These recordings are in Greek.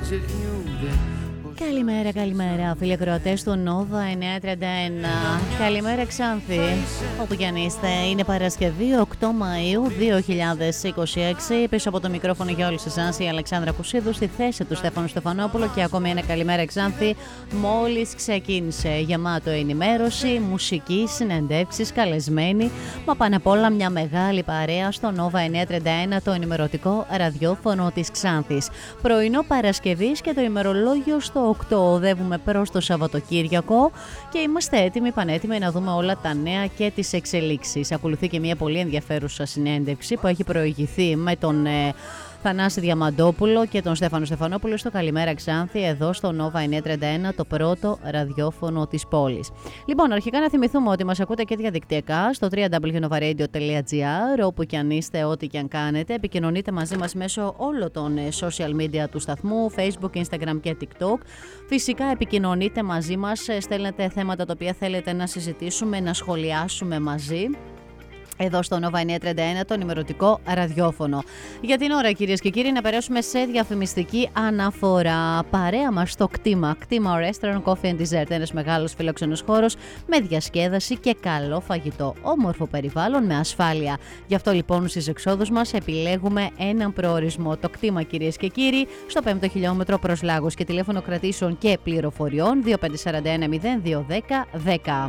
Καλημέρα, καλημέρα φίλοι ακροατές του Nova 931. Καλημέρα Ξάνθη, όπου κι αν είστε. Είναι Παρασκευή 8 Μαΐου 2026. Πίσω από το μικρόφωνο για όλους εσάς η Αλεξάνδρα Κουσίδου, στη θέση του Στέφανου Στεφανόπουλου. Και ακόμη ένα καλημέρα Ξάνθη. Μόλις ξεκίνησε, γεμάτο ενημέρωση, μουσική, συνεντεύξεις, καλεσμένοι. Μα πάνω απ' όλα μια μεγάλη παρέα στο Nova 931, το ενημερωτικό ραδιόφωνο της Ξάνθης. Πρωινό Παρασκευής και το ημερολόγιο στο 8. Οδεύουμε προς το Σαββατοκύριακο και είμαστε έτοιμοι, πανέτοιμοι να δούμε όλα τα νέα και τις εξελίξεις. Ακολουθεί και μια πολύ ενδιαφέρουσα συνέντευξη που έχει προηγηθεί με τον Θανάση Διαμαντόπουλο και τον Στέφανο Στεφανόπουλο στο Καλημέρα Ξάνθη, εδώ στο Nova 931, το πρώτο ραδιόφωνο της πόλης. Λοιπόν, αρχικά να θυμηθούμε ότι μας ακούτε και διαδικτυακά στο www.novaradio.gr, όπου κι αν είστε, ό,τι κι αν κάνετε. Επικοινωνείτε μαζί μας μέσω όλων των social media του σταθμού, Facebook, Instagram και TikTok. Φυσικά επικοινωνείτε μαζί μας, στέλνετε θέματα τα οποία θέλετε να συζητήσουμε, να σχολιάσουμε μαζί. Εδώ στο Nova 931, το ενημερωτικό ραδιόφωνο. Για την ώρα, κυρίες και κύριοι, να περάσουμε σε διαφημιστική αναφορά. Παρέα μας στο κτήμα Restaurant Coffee and Dessert. Ένας μεγάλος φιλόξενος χώρος με διασκέδαση και καλό φαγητό. Όμορφο περιβάλλον με ασφάλεια. Γι' αυτό λοιπόν στις εξόδους μας επιλέγουμε έναν προορισμό. Το κτήμα, κυρίες και κύριοι, στο 5ο χιλιόμετρο προς Λάγος. Και τηλέφωνο κρατήσεων και πληροφοριών 2541 0210 10.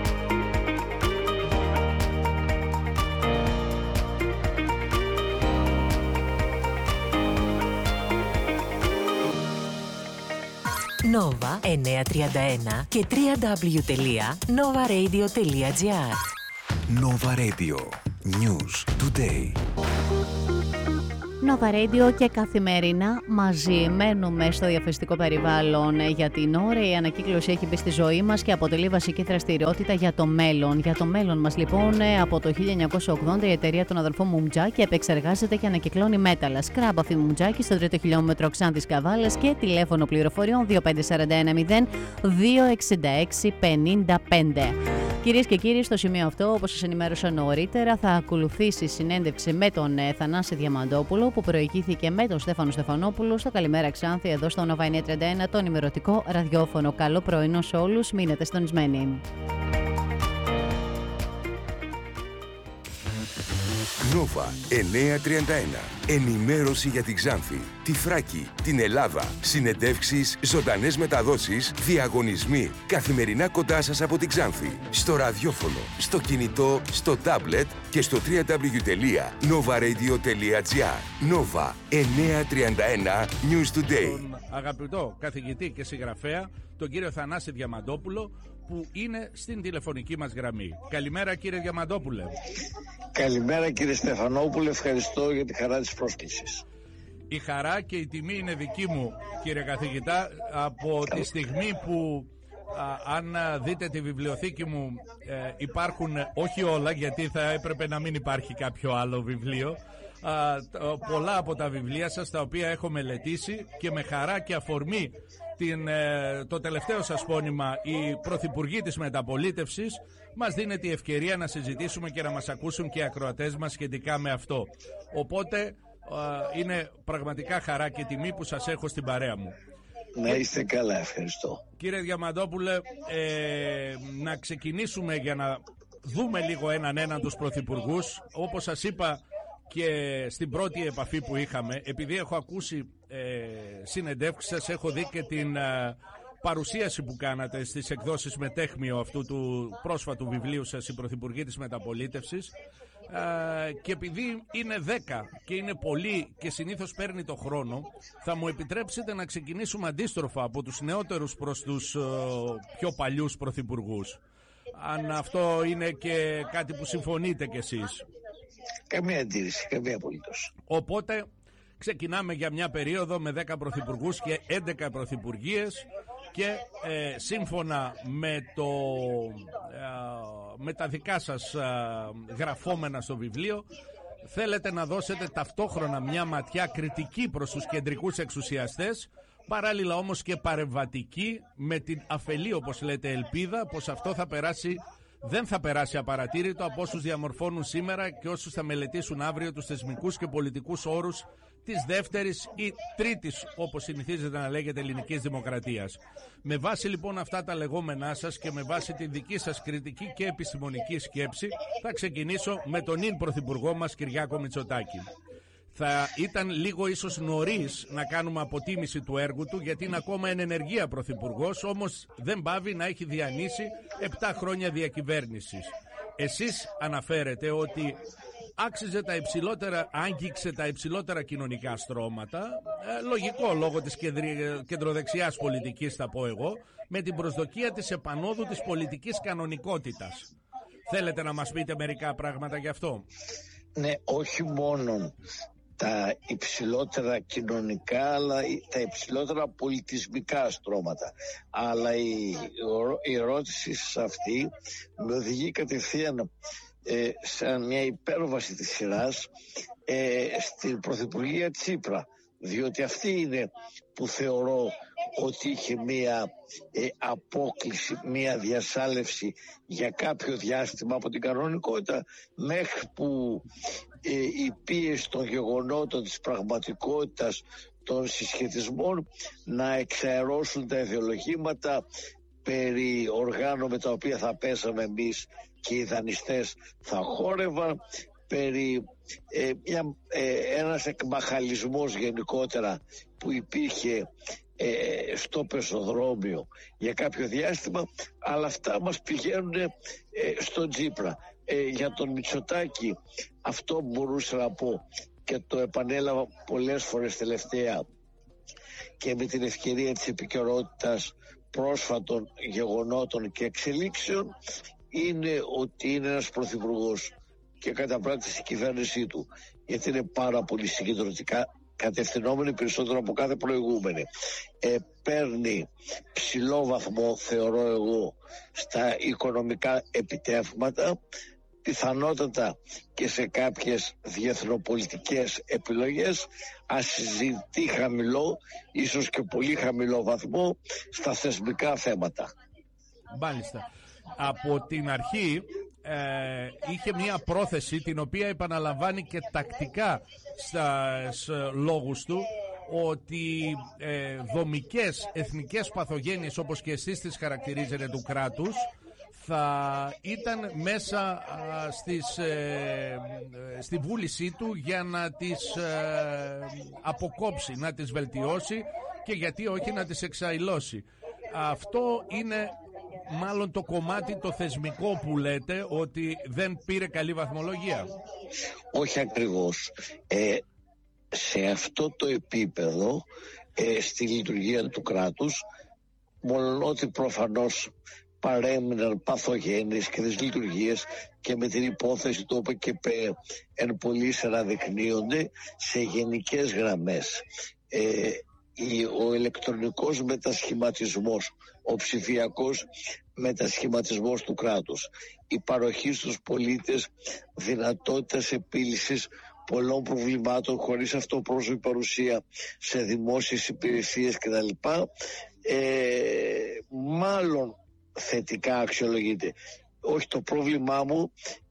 Nova 931 και www.novaradio.gr. Nova Radio. News Today. Nova Radio και καθημερινά μαζί μένουμε στο διαφημιστικό περιβάλλον. Για την ώρα η ανακύκλωση έχει μπει στη ζωή μας και αποτελεί βασική δραστηριότητα για το μέλλον. Για το μέλλον μας λοιπόν, από το 1980 η εταιρεία των αδελφών Μουμτζάκη επεξεργάζεται και ανακυκλώνει μέταλλα. Σκράμπαφη Μουμτζάκη στο 3ο χιλιόμετρο Ξάνθης Καβάλας και τηλέφωνο πληροφοριών 2541 266 55. Κυρίες και κύριοι, στο σημείο αυτό, όπως σας ενημέρωσα νωρίτερα, θα ακολουθήσει συνέντευξη με τον Θανάση Διαμαντόπουλο, που προηγήθηκε με τον Στέφανο Στεφανόπουλο στο Καλημέρα Ξάνθη, εδώ στο Nova 931, το ενημερωτικό ραδιόφωνο. Καλό πρωινό σε όλους, μείνετε συντονισμένοι. Nova 931. Ενημέρωση για την Ξάνθη, τη Θράκη, την Ελλάδα. Συνεντεύξεις, ζωντανές μεταδόσεις, διαγωνισμοί. Καθημερινά κοντά σας από την Ξάνθη. Στο ραδιόφωνο, στο κινητό, στο τάμπλετ και στο www.novaradio.gr. Nova 931 News Today. Αγαπητό καθηγητή και συγγραφέα, τον κύριο Θανάση Διαμαντόπουλο, που είναι στην τηλεφωνική μας γραμμή. Καλημέρα κύριε Διαμαντόπουλε. Καλημέρα κύριε Στεφανόπουλε, ευχαριστώ για τη χαρά της πρόσκλησης. Η χαρά και η τιμή είναι δική μου κύριε καθηγητά, από τη στιγμή που αν δείτε τη βιβλιοθήκη μου υπάρχουν, όχι όλα γιατί θα έπρεπε να μην υπάρχει κάποιο άλλο βιβλίο, πολλά από τα βιβλία σας τα οποία έχω μελετήσει και με χαρά και αφορμή το τελευταίο σας πόνημα, η Πρωθυπουργή της Μεταπολίτευσης, μας δίνεται η ευκαιρία να συζητήσουμε και να μας ακούσουν και οι ακροατές μας σχετικά με αυτό. Οπότε είναι πραγματικά χαρά και τιμή που σας έχω στην παρέα μου. Να είστε καλά, ευχαριστώ. Κύριε Διαμαντόπουλε, να ξεκινήσουμε για να δούμε λίγο έναν τους πρωθυπουργούς. Όπως σας είπα και στην πρώτη επαφή που είχαμε, επειδή έχω ακούσει συνεντεύξεις σας, έχω δει και την παρουσίαση που κάνατε στις εκδόσεις Μετέχμιο αυτού του πρόσφατου βιβλίου σας, η Πρωθυπουργή της Μεταπολίτευσης, και επειδή είναι 10 και είναι πολύ και συνήθως παίρνει το χρόνο, θα μου επιτρέψετε να ξεκινήσουμε αντίστροφα από τους νεότερους προς τους πιο παλιούς πρωθυπουργούς, αν αυτό είναι και κάτι που συμφωνείτε κι εσείς. Καμία αντίρρηση, καμία απολύτως. Οπότε ξεκινάμε για μια περίοδο με 10 πρωθυπουργούς και 11 πρωθυπουργίες και σύμφωνα με τα δικά σας γραφόμενα στο βιβλίο, θέλετε να δώσετε ταυτόχρονα μια ματιά κριτική προς τους κεντρικούς εξουσιαστές, παράλληλα όμως και παρεμβατική, με την αφελή, όπως λέτε, ελπίδα πως αυτό θα περάσει δεν θα περάσει απαρατήρητο από όσους διαμορφώνουν σήμερα και όσους θα μελετήσουν αύριο τους θεσμικούς και πολιτικούς όρους της δεύτερης ή τρίτης, όπως συνηθίζεται να λέγεται, ελληνικής δημοκρατίας. Με βάση λοιπόν αυτά τα λεγόμενά σας και με βάση την δική σας κριτική και επιστημονική σκέψη, θα ξεκινήσω με τον ίν πρωθυπουργό μας Κυριάκο Μητσοτάκη. Θα ήταν λίγο ίσως νωρίς να κάνουμε αποτίμηση του έργου του, γιατί είναι ακόμα εν ενεργεία πρωθυπουργός, όμως δεν πάβει να έχει διανύσει 7 χρόνια διακυβέρνησης. Εσείς αναφέρετε ότι άγγιξε τα υψηλότερα κοινωνικά στρώματα, λογικό λόγω της κεντροδεξιάς πολιτικής θα πω εγώ, με την προσδοκία της επανόδου της πολιτικής κανονικότητας. Θέλετε να μας πείτε μερικά πράγματα γι' αυτό? Ναι, όχι μόνο τα υψηλότερα κοινωνικά, αλλά τα υψηλότερα πολιτισμικά στρώματα. Αλλά η ερώτηση σε αυτή με οδηγεί κατευθείαν σαν μια υπέρβαση της σειράς στην Πρωθυπουργία Τσίπρα, διότι αυτή είναι που θεωρώ ότι είχε μία απόκληση, μία διασάλευση για κάποιο διάστημα από την κανονικότητα, μέχρι που η πίεση των γεγονότων, της πραγματικότητας, των συσχετισμών να εξαερώσουν τα ιδεολογήματα περί οργάνων με τα οποία θα πέσαμε εμείς και οι δανειστές θα χόρευαν, περί ένας εκμαχαλισμός γενικότερα που υπήρχε στο πεζοδρόμιο για κάποιο διάστημα, αλλά αυτά μας πηγαίνουν στον Τσίπρα. Για τον Μητσοτάκη αυτό μπορούσα να πω και το επανέλαβα πολλές φορές τελευταία και με την ευκαιρία της επικαιρότητας πρόσφατων γεγονότων και εξελίξεων, είναι ότι είναι ένας πρωθυπουργός και καταπράττει η κυβέρνησή του, γιατί είναι πάρα πολύ συγκεντρωτικά κατευθυνόμενη περισσότερο από κάθε προηγούμενη. Παίρνει ψηλό βαθμό, θεωρώ εγώ, στα οικονομικά επιτεύγματα, πιθανότατα και σε κάποιες διεθνοπολιτικές επιλογές, ασυζητεί χαμηλό, ίσως και πολύ χαμηλό βαθμό στα θεσμικά θέματα. Μάλιστα. Από την αρχή είχε μια πρόθεση, την οποία επαναλαμβάνει και τακτικά στους λόγους του, ότι δομικές εθνικές παθογένειες, όπως και εσείς τις χαρακτηρίζετε, του κράτους, θα ήταν μέσα στη βούλησή του για να τις αποκόψει, να τις βελτιώσει και γιατί όχι να τις εξαϊλώσει. Αυτό είναι μάλλον το κομμάτι το θεσμικό που λέτε ότι δεν πήρε καλή βαθμολογία. Όχι ακριβώς. Σε αυτό το επίπεδο, στη λειτουργία του κράτους, μόνο ότι προφανώς παρέμειναν παθογένειες και τις λειτουργίες, και με την υπόθεση του ΟΠΕΚΕΠΕ εν πολλοίς αναδεικνύονται σε γενικές γραμμές. Ο ηλεκτρονικός μετασχηματισμός, ο ψηφιακός μετασχηματισμός του κράτους, η παροχή στους πολίτες δυνατότητας επίλυσης πολλών προβλημάτων χωρίς αυτοπρόσωπη παρουσία σε δημόσιες υπηρεσίες κτλ. Μάλλον θετικά αξιολογείται. Όχι, το πρόβλημά μου,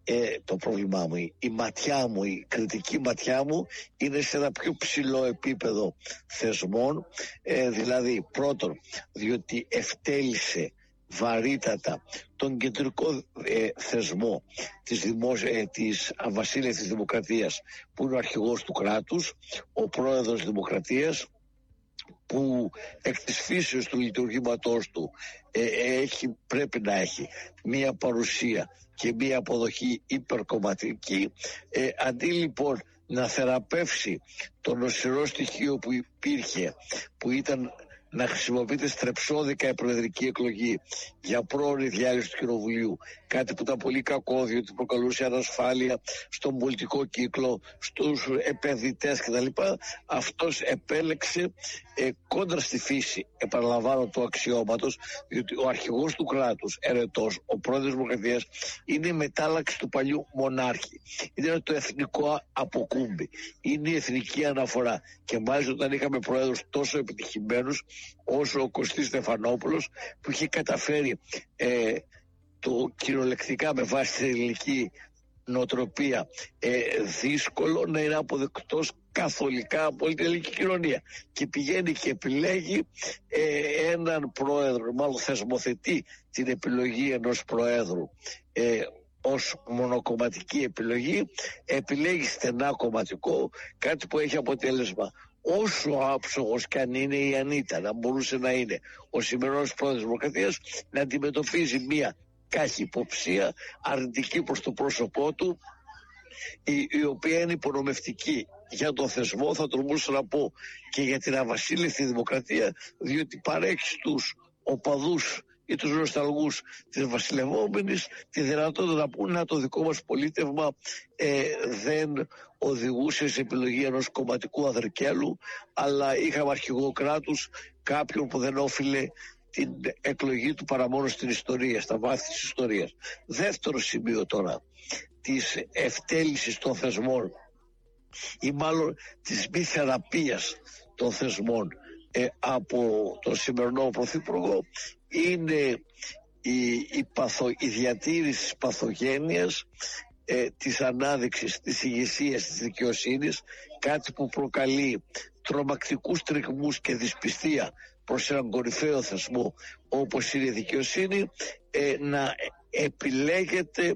η ματιά μου, η κριτική ματιά μου είναι σε ένα πιο ψηλό επίπεδο θεσμών, δηλαδή πρώτον διότι ευτέλισε βαρύτατα τον κεντρικό θεσμό της αβασίλευτης δημοκρατίας, που είναι ο αρχηγός του κράτους, ο πρόεδρος δημοκρατίας, που εκ της φύσεως του λειτουργήματός του πρέπει να έχει μία παρουσία και μία αποδοχή υπερκομματική, αντί λοιπόν να θεραπεύσει το νοσηρό στοιχείο που υπήρχε, που ήταν να χρησιμοποιείται στρεψώδικα η προεδρική εκλογή για πρόωρη διάλυση του Κοινοβουλίου, κάτι που ήταν πολύ κακό, διότι προκαλούσε ανασφάλεια στον πολιτικό κύκλο, στους επενδυτές κτλ. Αυτός επέλεξε κόντρα στη φύση, επαναλαμβάνω, του αξιώματος, διότι ο αρχηγός του κράτους, ερετός, ο πρόεδρος της Δημοκρατίας, είναι η μετάλλαξη του παλιού μονάρχη. Είναι το εθνικό αποκούμπι, είναι η εθνική αναφορά. Και μάλιστα όταν είχαμε πρόεδρους τόσο επιτυχημένους όσο ο Κωστής Στεφανόπουλος, που είχε καταφέρει το κυριολεκτικά με βάση την ελληνική νοοτροπία δύσκολο να είναι αποδεκτός καθολικά από όλη την ελληνική κοινωνία, και πηγαίνει και επιλέγει έναν πρόεδρο, μάλλον θεσμοθετεί την επιλογή ενός προέδρου ως μονοκομματική επιλογή, επιλέγει στενά κομματικό, κάτι που έχει αποτέλεσμα όσο άψογος και αν είναι ή αν ήταν, μπορούσε να είναι ο σημερινός πρόεδρος της Δημοκρατίας, να αντιμετωπίζει μία καχυποψία αρνητική προς το πρόσωπό του, η οποία είναι υπονομευτική για τον θεσμό, θα τολμούσα να πω και για την αβασίλευτη δημοκρατία, διότι παρέχει στους οπαδούς ή τους νοσταλγούς της βασιλευόμενης τη δυνατότητα να πούνε να το δικό μας πολίτευμα δεν οδηγούσε σε επιλογή ενός κομματικού αδρικέλου, αλλά είχαμε αρχηγό κράτους κάποιον που δεν όφιλε την εκλογή του παρά μόνο στην ιστορία, στα βάθη της ιστορίας. Δεύτερο σημείο τώρα της ευτέλησης των θεσμών, ή μάλλον της μη θεραπείας των θεσμών από τον σημερινό Πρωθυπουργό, είναι η διατήρηση της παθογένειας, της ανάδειξης της ηγεσίας της δικαιοσύνης, κάτι που προκαλεί τρομακτικούς τριγμούς και δυσπιστία προς έναν κορυφαίο θεσμό όπως είναι η δικαιοσύνη, να επιλέγεται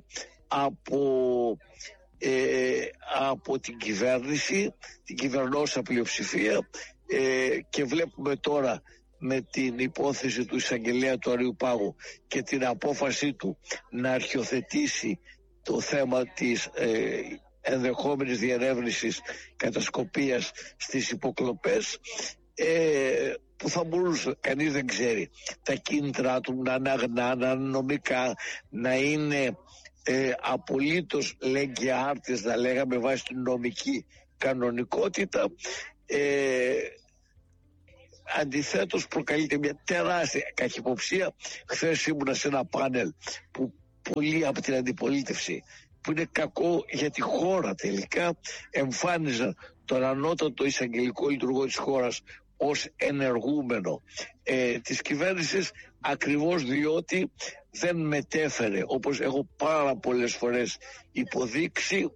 από την κυβέρνηση, την κυβερνόσα πλειοψηφία, και βλέπουμε τώρα με την υπόθεση του εισαγγελέα του Αρείου Πάγου και την απόφαση του να αρχιοθετήσει το θέμα της ενδεχόμενης διερεύνησης κατασκοπίας στις υποκλοπές, που θα μπορούσε, κανείς δεν ξέρει, τα κίνητρα του να είναι αγνά, να είναι νομικά, να είναι απολύτως λέγγια άρτης, να λέγαμε βάσει την νομική κανονικότητα. Αντιθέτως προκαλείται μια τεράστια καχυποψία. Χθες ήμουνα σε ένα πάνελ που πολλοί από την αντιπολίτευση, που είναι κακό για τη χώρα τελικά, εμφάνιζαν τον ανώτατο εισαγγελικό λειτουργό της χώρας ως ενεργούμενο της κυβέρνησης, ακριβώς διότι δεν μετέφερε, όπως έχω πάρα πολλές φορές υποδείξει,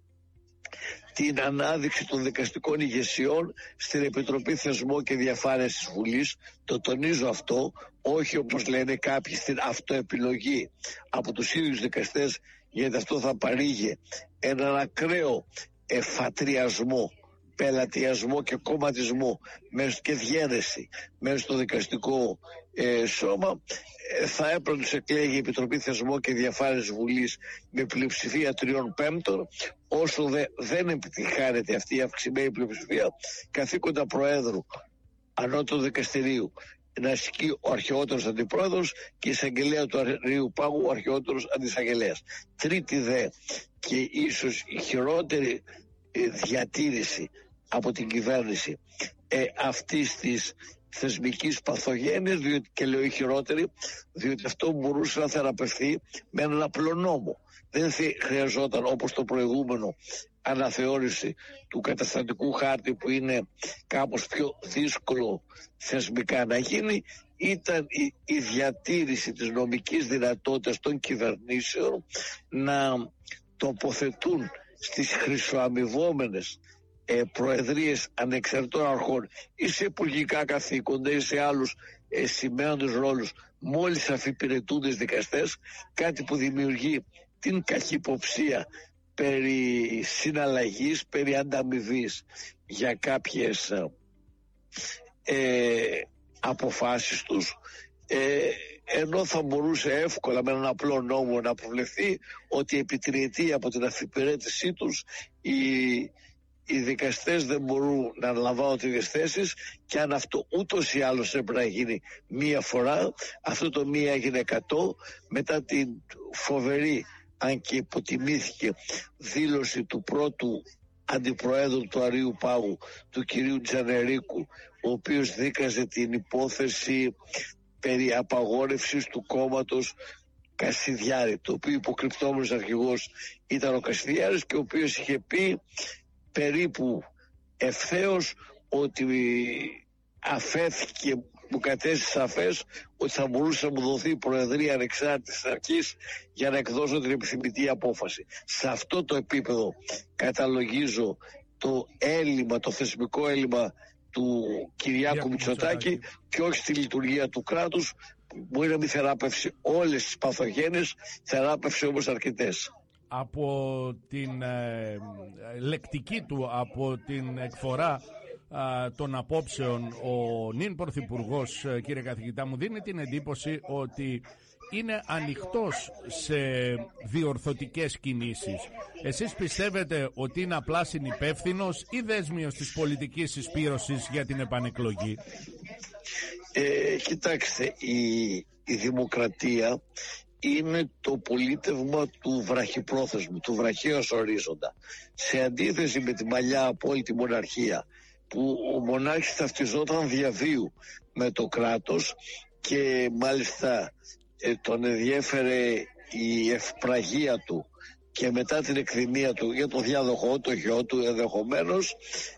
την ανάδειξη των δικαστικών ηγεσιών στην Επιτροπή Θεσμών και Διαφάνειας της Βουλής. Το τονίζω αυτό, όχι όπως λένε κάποιοι στην αυτοεπιλογή από τους ίδιους δικαστές, γιατί αυτό θα παρήγε έναν ακραίο εφατριασμό, πελατιασμό και κομματισμό και διαίρεση μέσα στο δικαστικό σώμα. Θα έπρεπε να εκλέγει η Επιτροπή Θεσμών και Διαφάνειας Βουλής με πλειοψηφία 3/5. Όσο δεν επιτυχάνεται αυτή η αυξημένη πλειοψηφία, καθήκοντα Προέδρου Ανώτατου Δικαστηρίου να ασκεί ο αρχαιότερος αντιπρόεδρος και η εισαγγελέα του Αρείου Πάγου ο αρχαιότερος αντισαγγελέας. Τρίτη δε και ίσως η χειρότερη διατήρηση από την κυβέρνηση αυτής της θεσμικής παθογένειας, διότι, και λέω η χειρότερη, διότι αυτό μπορούσε να θεραπευθεί με έναν απλό νόμο. Δεν χρειαζόταν όπως το προηγούμενο αναθεώρηση του καταστατικού χάρτη, που είναι κάπως πιο δύσκολο θεσμικά να γίνει. Ήταν η διατήρηση της νομικής δυνατότητας των κυβερνήσεων να τοποθετούν στις χρυσοαμοιβόμενες προεδρίες ανεξαρτητών αρχών ή σε υπουργικά καθήκοντα ή σε άλλους σημαίνοντες ρόλους μόλις αφιπηρετούντες δικαστές, κάτι που δημιουργεί την καχυποψία περί συναλλαγής, περί ανταμοιβής για κάποιες αποφάσεις τους, ενώ θα μπορούσε εύκολα με έναν απλό νόμο να προβλεφθεί ότι επί τριετία από την αφιπηρέτησή τους οι δικαστές δεν μπορούν να αναλαμβάνουν τις θέσεις, και αν αυτό ούτως ή άλλως έπρεπε να γίνει μία φορά, αυτό το μία έγινε 100 μετά την φοβερή, αν και υποτιμήθηκε, δήλωση του πρώτου αντιπροέδρου του Αρείου Πάγου, του κυρίου Τζανερίκου, ο οποίος δίκαζε την υπόθεση περί απαγόρευσης του κόμματος Κασιδιάρη, το οποίο υποκρυπτόμενος αρχηγός ήταν ο Κασιδιάρης, και ο οποίος είχε πει περίπου ευθέως ότι αφέθηκε μου κατέστησε σαφές ότι θα μπορούσε να μου δοθεί η Προεδρία ανεξάρτητης αρχής για να εκδώσω την επιθυμητή απόφαση. Σε αυτό το επίπεδο καταλογίζω το έλλειμμα, το θεσμικό έλλειμμα του Κυριάκου Μητσοτάκη και όχι στη λειτουργία του κράτους. Μπορεί να μην θεράπευσε όλες τις παθογένειες, θεράπευσε όμως αρκετές. Από την λεκτική του, από την εκφορά των απόψεων, ο νυν Πρωθυπουργός, κύριε καθηγητά, μου δίνει την εντύπωση ότι είναι ανοιχτός σε διορθωτικές κινήσεις. Εσείς πιστεύετε ότι είναι απλά συνυπεύθυνος ή δέσμιος της πολιτικής συσπήρωσης για την επανεκλογή? Κοιτάξτε, η δημοκρατία είναι το πολίτευμα του βραχυπρόθεσμου, του βραχαίως ορίζοντα. Σε αντίθεση με την παλιά απόλυτη μοναρχία, που ο μονάρχης ταυτιζόταν διαβίου με το κράτος και μάλιστα τον ενδιέφερε η ευπραγία του και μετά την εκδημία του για το διάδοχό, το γιο του ενδεχομένως,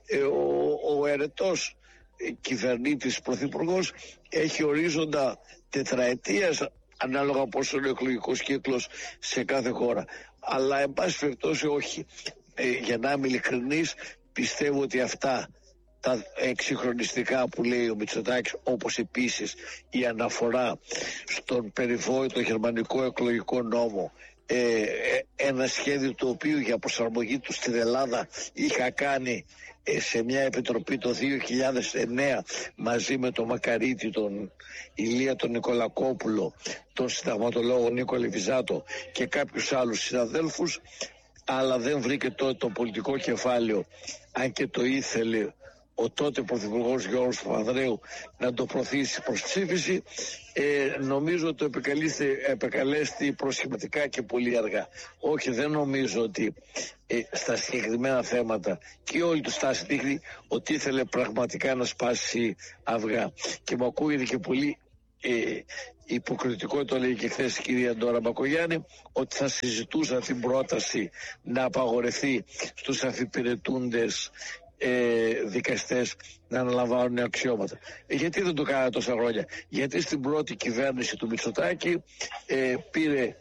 ο ερετός κυβερνήτης πρωθυπουργός έχει ορίζοντα τετραετίας, ανάλογα πόσο είναι ο εκλογικός κύκλος σε κάθε χώρα. Αλλά εν πάση περιπτώσει όχι. Για να είμαι ειλικρινής, πιστεύω ότι αυτά τα εξυγχρονιστικά που λέει ο Μητσοτάκης, όπως επίσης η αναφορά στον περιβόητο γερμανικό εκλογικό νόμο, ένα σχέδιο το οποίο για προσαρμογή του στην Ελλάδα είχα κάνει σε μια επιτροπή το 2009 μαζί με τον Μακαρίτη, τον Ηλία τον Νικολακόπουλο, τον συνταγματολόγο Νίκο Λεβιζάτο και κάποιους άλλους συναδέλφους, αλλά δεν βρήκε τότε το πολιτικό κεφάλαιο, αν και το ήθελε ο τότε πρωθυπουργός Γιώργος Παπανδρέου να το προωθήσει προς ψήφιση. Νομίζω ότι το επεκαλέστη προσχηματικά και πολύ αργά. Όχι, δεν νομίζω ότι στα συγκεκριμένα θέματα και όλη του στάση δείχνει ότι ήθελε πραγματικά να σπάσει αυγά. Και μου ακούγεται και πολύ υποκριτικό, το λέει και χθες η κυρία Ντόρα Μπακογιάννη, ότι θα συζητούσαν την πρόταση να απαγορευτεί στους αφιπηρετούντες δικαστές να αναλαμβάνουν αξιώματα. Γιατί δεν το κάνανε τόσα χρόνια? Γιατί στην πρώτη κυβέρνηση του Μητσοτάκη πήρε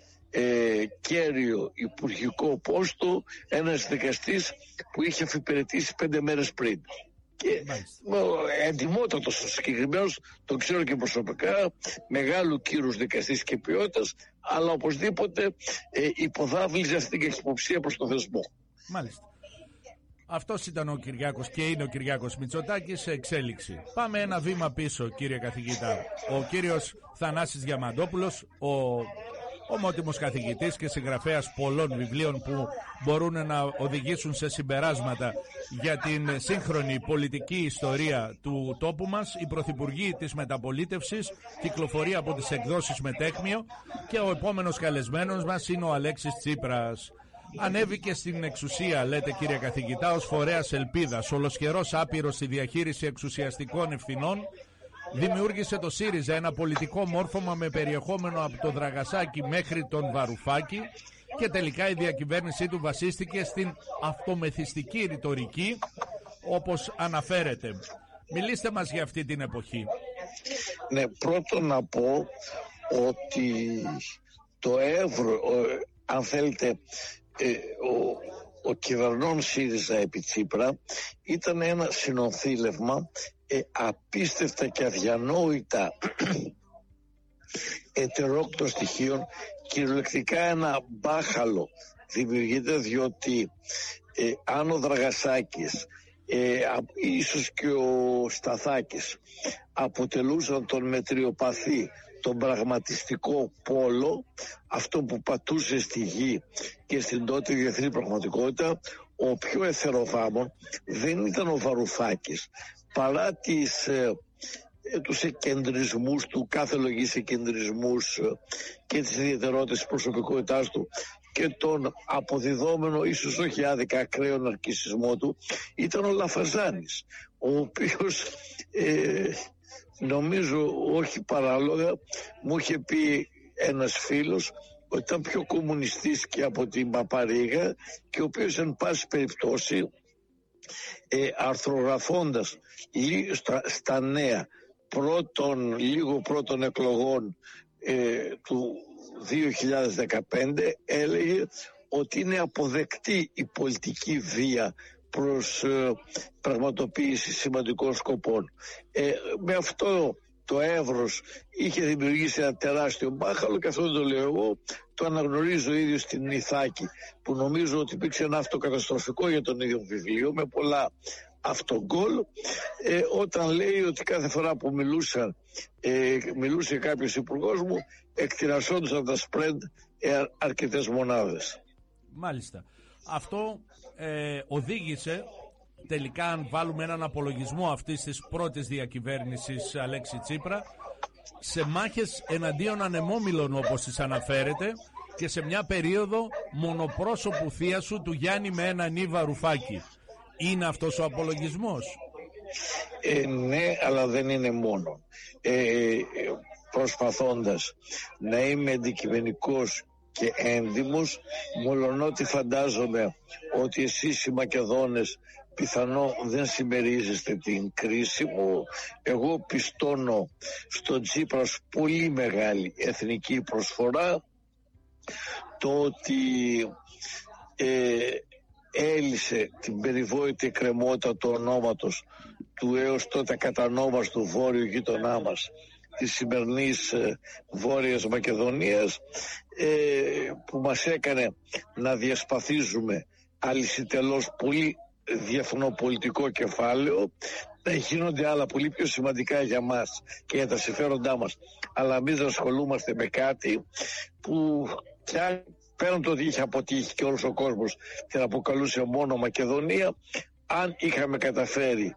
κέριο υπουργικό πόστο ένας δικαστής που είχε αφιπηρετήσει 5 μέρες πριν. Και εντιμότατος ο συγκεκριμένος, τον ξέρω και προσωπικά, μεγάλου κύρους δικαστής και ποιότητας, αλλά οπωσδήποτε υποδάβλιζε αυτή την υποψία προς τον θεσμό. Μάλιστα. Αυτός ήταν ο Κυριάκος και είναι ο Κυριάκος Μητσοτάκης σε εξέλιξη. Πάμε ένα βήμα πίσω, κύριε καθηγητά. Ο κύριος Θανάσης Διαμαντόπουλος, ο ομότιμος καθηγητής και συγγραφέας πολλών βιβλίων που μπορούν να οδηγήσουν σε συμπεράσματα για την σύγχρονη πολιτική ιστορία του τόπου μας, η πρωθυπουργή της μεταπολίτευσης, κυκλοφορεί από τις εκδόσεις Μετέχμιο, και ο επόμενος καλεσμένος μας είναι ο Αλέξης Τσίπρας. Ανέβηκε στην εξουσία, λέτε κύριε καθηγητά, ως φορέας ελπίδας, ολοσχερός άπειρος στη διαχείριση εξουσιαστικών ευθυνών. Δημιούργησε το ΣΥΡΙΖΑ, ένα πολιτικό μόρφωμα με περιεχόμενο από το Δραγασάκι μέχρι τον Βαρουφάκη, και τελικά η διακυβέρνησή του βασίστηκε στην αυτομεθυστική ρητορική, όπως αναφέρεται. Μιλήστε μας για αυτή την εποχή. Ναι, πρώτον να πω ότι το αν θέλετε, ο κυβερνών ΣΥΡΙΖΑ επί Τσίπρα ήταν ένα συνοθήλευμα απίστευτα και αδιανόητα ετερόκτων στοιχείων. Κυριολεκτικά ένα μπάχαλο δημιουργείται, διότι αν ο Δραγασάκης, ίσως και ο Σταθάκης αποτελούσαν τον μετριοπαθή, τον πραγματιστικό πόλο, αυτό που πατούσε στη γη και στην τότε διεθνή πραγματικότητα, ο πιο εθεροβάμων δεν ήταν ο Βαρουφάκης, παρά τους εκκεντρισμούς του, κάθε λογής εκκεντρισμούς και τις ιδιαιτερότητες της προσωπικότητάς του και τον αποδιδόμενο, ίσως όχι άδικα, ακραίο ναρκισσισμό του, ήταν ο Λαφαζάνης, ο οποίος νομίζω όχι παράλογα μου είχε πει ένας φίλος ότι ήταν πιο κομμουνιστής και από την Παπαρίγα, και ο οποίος εν πάση περιπτώσει αρθρογραφώντας στα νέα λίγο πρώτων εκλογών του 2015 έλεγε ότι είναι αποδεκτή η πολιτική βία προς πραγματοποίηση σημαντικών σκοπών. Με αυτό το εύρος είχε δημιουργήσει ένα τεράστιο μπάχαλο, και αυτό δεν το λέω εγώ, το αναγνωρίζω ίδιο στην Ιθάκη, που νομίζω ότι υπήρξε ένα αυτοκαταστροφικό για τον ίδιο βιβλίο, με πολλά αυτογκόλ, όταν λέει ότι κάθε φορά που μιλούσε κάποιος υπουργός μου, εκτινασόντουσαν τα spread αρκετές μονάδες. Μάλιστα. Αυτό οδήγησε τελικά, αν βάλουμε έναν απολογισμό αυτής της πρώτης διακυβέρνησης Αλέξη Τσίπρα, σε μάχες εναντίον ανεμόμυλων, όπως τις αναφέρεται, και σε μια περίοδο μονοπρόσωπου θείασου του Γιάννη με έναν Νι Βαρουφάκη. Είναι αυτός ο απολογισμός? Ναι, αλλά δεν είναι μόνο. Προσπαθώντας να είμαι αντικειμενικός και έντιμος, μολονότι φαντάζομαι ότι εσείς οι Μακεδόνες πιθανό δεν συμμερίζεστε την κρίση μου, εγώ πιστώνω στον Τσίπρα πολύ μεγάλη εθνική προσφορά, το ότι έλυσε την περιβόητη εκκρεμότητα του ονόματος του έως τότε κατανόμαστου βόρειου γείτονά μας, της σημερινής Βόρειας Μακεδονίας, που μας έκανε να διασπαθίζουμε αλυσιτελώς πολύ διεθνοπολιτικό κεφάλαιο, να γίνονται άλλα πολύ πιο σημαντικά για μας και για τα συμφέροντά μας, αλλά εμείς να ασχολούμαστε με κάτι που πέραν το ότι είχε αποτύχει και όλος ο κόσμος την αποκαλούσε μόνο Μακεδονία, αν είχαμε καταφέρει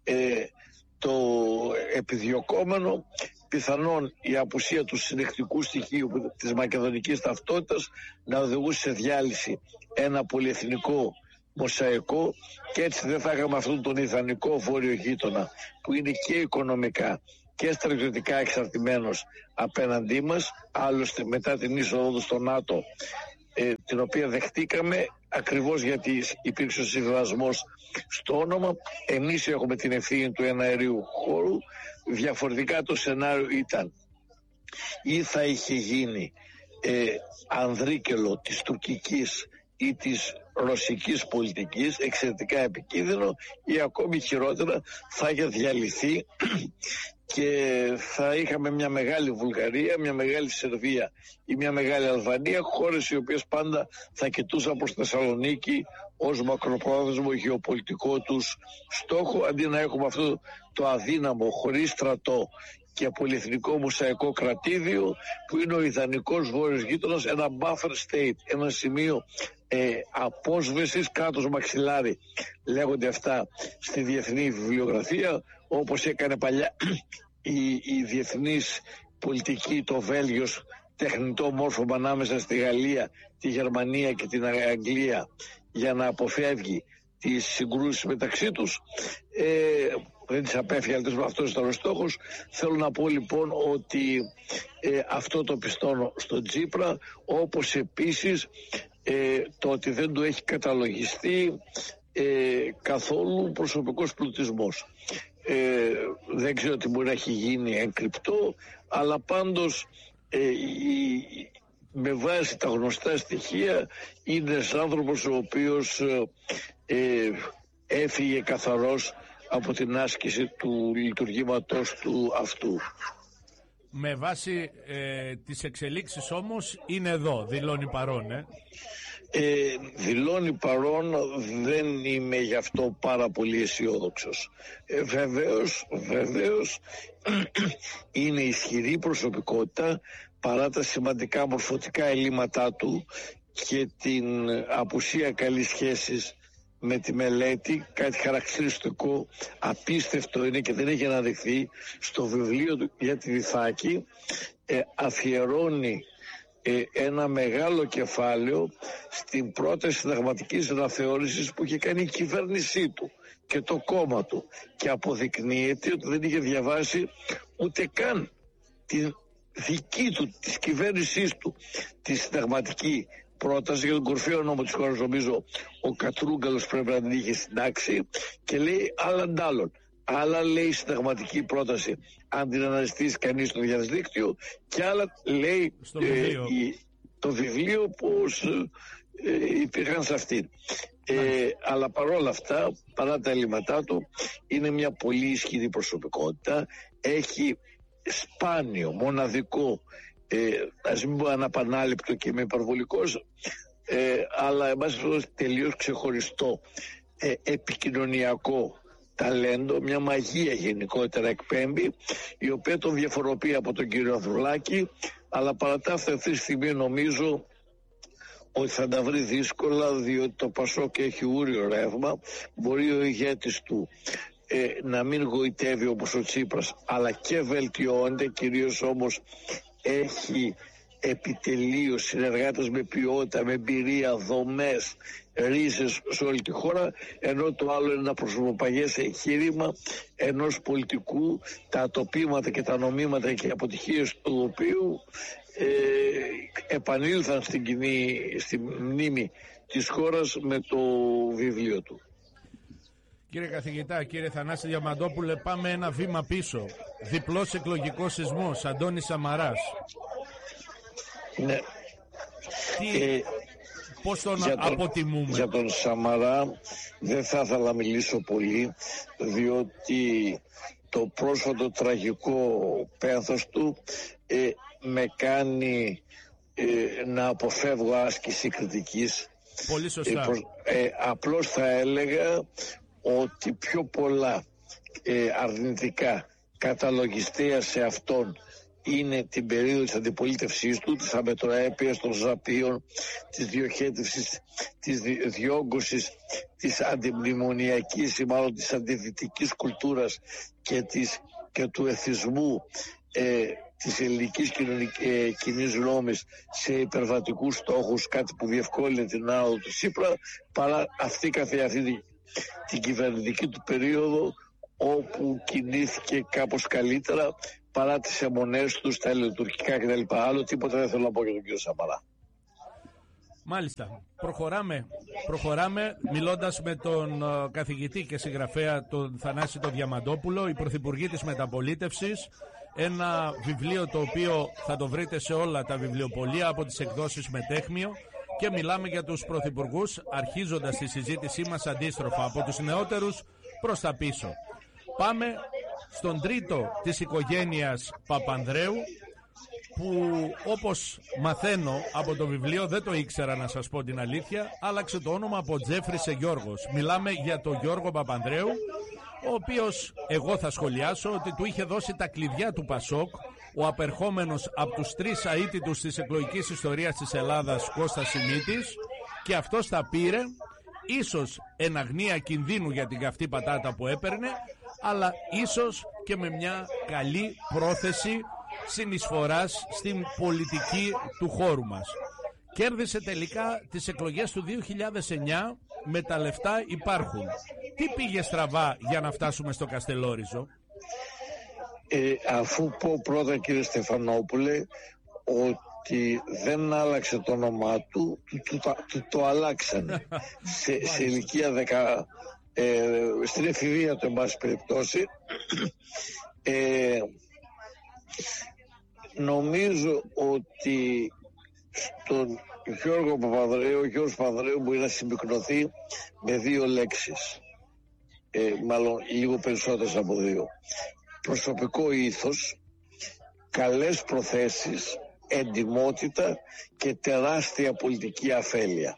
το επιδιωκόμενο, πιθανόν η απουσία του συνεκτικού στοιχείου της μακεδονικής ταυτότητας να οδηγούσε σε διάλυση ένα πολυεθνικό μοσαϊκό, και έτσι δεν θα είχαμε αυτόν τον ιδανικό βόρειο γείτονα που είναι και οικονομικά και στρατιωτικά εξαρτημένος απέναντί μας. Άλλωστε μετά την είσοδο του στο ΝΑΤΟ, την οποία δεχτήκαμε ακριβώς γιατί υπήρξε ο συμβιβασμός στο όνομα, εμείς έχουμε την ευθύνη του εναερίου χώρου. Διαφορετικά το σενάριο ήταν ή θα είχε γίνει ανδρίκελο της τουρκικής ή της ρωσικής πολιτικής, εξαιρετικά επικίνδυνο, ή ακόμη χειρότερα θα είχε διαλυθεί και θα είχαμε μια μεγάλη Βουλγαρία, μια μεγάλη Σερβία ή μια μεγάλη Αλβανία, χώρες οι οποίες πάντα θα κοιτούσαν προς Θεσσαλονίκη ως μακροπρόθεσμο γεωπολιτικό τους στόχο, αντί να έχουμε αυτό το αδύναμο, χωρίς στρατό και πολυεθνικό μοσαϊκό κρατήδιο που είναι ο ιδανικός βόρειος γείτονας, ένα buffer state, ένα σημείο απόσβεσης, κράτος μαξιλάρι λέγονται αυτά στη διεθνή βιβλιογραφία, όπως έκανε παλιά η διεθνής πολιτική, το Βέλγιος, τεχνητό μόρφωμα ανάμεσα στη Γαλλία, τη Γερμανία και την Αγγλία για να αποφεύγει τις συγκρούσεις μεταξύ τους. Δεν τις απέφυγε, αλλά αυτός ήταν ο στόχος. Θέλω να πω λοιπόν ότι αυτό το πιστώνω στον Τσίπρα, όπως επίσης το ότι δεν του έχει καταλογιστεί καθόλου προσωπικός πλουτισμός. Δεν ξέρω τι μπορεί να έχει γίνει εν κρυπτό, αλλά πάντως με βάση τα γνωστά στοιχεία είναι ένας άνθρωπος ο οποίος έφυγε καθαρός από την άσκηση του λειτουργήματος του αυτού. Με βάση τις εξελίξεις όμως είναι εδώ, δηλώνει παρόν, δηλώνει παρόν, δεν είμαι γι' αυτό πάρα πολύ αισιόδοξος. Βεβαίως είναι ισχυρή προσωπικότητα παρά τα σημαντικά μορφωτικά ελλείμματά του και την απουσία καλής σχέσης με τη μελέτη. Κάτι χαρακτηριστικό, απίστευτο είναι και δεν έχει αναδειχθεί, στο βιβλίο του για τη Ιθάκη αφιερώνει ένα μεγάλο κεφάλαιο στην πρόταση συνταγματικής αναθεώρησης που είχε κάνει η κυβέρνησή του και το κόμμα του, και αποδεικνύεται ότι δεν είχε διαβάσει ούτε καν την δική του, της κυβέρνησής του, τη συνταγματική πρόταση για τον κορυφαίο νόμο της χώρας. Νομίζω ο Κατρούγκαλος πρέπει να την είχε συντάξει, και λέει άλλαν άλλον άλλα λέει η συνταγματική πρόταση αν την αναζητήσει κανείς στο διαδίκτυο, και άλλα λέει το βιβλίο πως υπήρχαν σε αυτήν. Αλλά παρόλα αυτά, παρά τα έλλειμματά του, είναι μια πολύ ισχυρή προσωπικότητα. Έχει σπάνιο, μοναδικό, ας μην πω αναπανάληπτο και με υπερβολικός, αλλά εν πάση περιπτώσει τελείως ξεχωριστό επικοινωνιακό ταλέντο, μια μαγεία γενικότερα εκπέμπει, η οποία τον διαφοροποιεί από τον κύριο Ανδρουλάκη, αλλά παρά τα αυτά αυτή τη στιγμή νομίζω ότι θα τα βρει δύσκολα, διότι το Πασόκ έχει ούριο ρεύμα. Μπορεί ο ηγέτης του να μην γοητεύει όπως ο Τσίπρας, αλλά και βελτιώνεται, κυρίως όμως έχει επιτελείο, συνεργάτες με ποιότητα, με εμπειρία, δομές, ρίζες σε όλη τη χώρα, ενώ το άλλο είναι ένα προσωποπαγές εγχείρημα ενός πολιτικού, τα ατοπήματα και τα νομίματα και οι αποτυχίες του οποίου επανήλθαν στη μνήμη της χώρας με το βιβλίο του. Κύριε καθηγητά, κύριε Θανάση Διαμαντόπουλε, πάμε ένα βήμα πίσω. Διπλός εκλογικός σεισμός, Αντώνης Σαμαράς. Ναι. Πώς τον αποτιμούμε? Για τον Σαμαρά δεν θα ήθελα να μιλήσω πολύ, διότι το πρόσφατο τραγικό πένθος του με κάνει να αποφεύγω άσκηση κριτικής. Πολύ σωστά. Απλώς θα έλεγα ότι πιο πολλά αρνητικά καταλογιστέα σε αυτόν είναι την περίοδο της αντιπολίτευσής του, της αμετροέπειας των ζαπίων, της διοχέτευσης, της διόγκωσης, της αντιμνημονιακής ή μάλλον της αντιδυτικής κουλτούρας και του εθισμού της ελληνικής κοινής γνώμης σε υπερβατικούς στόχους, κάτι που διευκόλυνε την άνοδο του Τσίπρα, παρά αυτή καθεαυτή την κυβερνητική του περίοδο, όπου κινήθηκε κάπως καλύτερα παρά τις αιμονές του στα ελληνοτουρκικά κτλ. Άλλο τίποτα δεν θέλω να πω για τον κύριο Σαμαρά. Μάλιστα. Προχωράμε μιλώντας με τον καθηγητή και συγγραφέα τον Θανάση τον Διαμαντόπουλο, η Πρωθυπουργή της Μεταπολίτευσης. Ένα βιβλίο το οποίο θα το βρείτε σε όλα τα βιβλιοπωλεία από τις εκδόσεις Μετέχμιο, και μιλάμε για τους πρωθυπουργούς, αρχίζοντας τη συζήτησή μας αντίστροφα από τους νεότερους προς τα πίσω. Πάμε στον τρίτο της οικογένειας Παπανδρέου, που όπως μαθαίνω από το βιβλίο, δεν το ήξερα να σας πω την αλήθεια, άλλαξε το όνομα από Τζέφρι σε Γιώργος. Μιλάμε για τον Γιώργο Παπανδρέου, ο οποίος εγώ θα σχολιάσω ότι του είχε δώσει τα κλειδιά του Πασόκ ο απερχόμενος από τους 3 αίτητους της εκλογικής ιστορίας της Ελλάδας, Κώστας Σιμίτης, και αυτός τα πήρε, ίσως εν αγνία κινδύνου για την καυτή πατάτα που έπαιρνε, αλλά ίσως και με μια καλή πρόθεση συνεισφοράς στην πολιτική του χώρου μας. Κέρδισε τελικά τις εκλογές του 2009, με τα λεφτά υπάρχουν. Τι πήγε στραβά για να φτάσουμε στο Καστελόριζο? Αφού πω πρώτα, κύριε Στεφανόπουλε, ότι δεν άλλαξε το όνομά του, το αλλάξανε σε ηλικία 10, στην εφηβεία του εν πάση περιπτώσει. Νομίζω ότι στον Γιώργο Παπανδρέου, ο Γιώργος Παπανδρέου μπορεί να συμπυκνωθεί με 2 λέξεις, μάλλον λίγο περισσότερες από 2. Προσωπικό ήθος, καλές προθέσεις, εντιμότητα και τεράστια πολιτική αφέλεια.